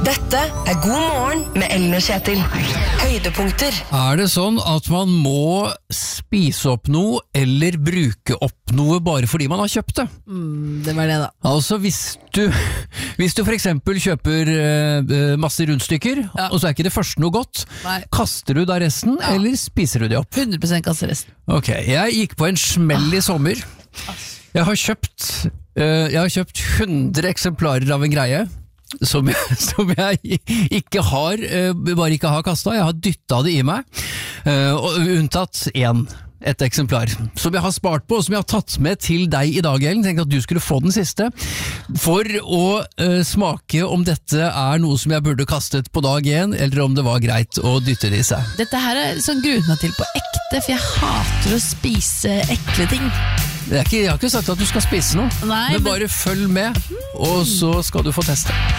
Dette God morgen med Ellen og Kjetil. Høydepunkter. Det sånn at man må spise opp noe eller bruke opp noe bare fordi man har kjøpt det? Det var det da. Altså hvis du for eksempel kjøper masse rundstykker, og så ikke det første noe godt, kaster du da resten, eller spiser du det opp? 100% kaster resten. Ok, jeg gikk på en smell i sommer. Jeg har kjøpt 100 eksemplarer av en greie som jeg ikke har, bare ikke har kastet. Jeg har dyttet det i meg, unntatt et eksemplar som jeg har spart på, og som jeg har tatt med til deg i dag, Ellen. Tenkte at du skulle få den siste for å smake om dette noe som jeg burde kastet på dag 1, eller om det var greit å dytte det i seg. Dette her sånn gruet meg til på ekte, for jeg hater å spise ekle ting. Jeg har ikke sagt at du skal spise noe, Nei, men bare følg med, og så skal du få teste.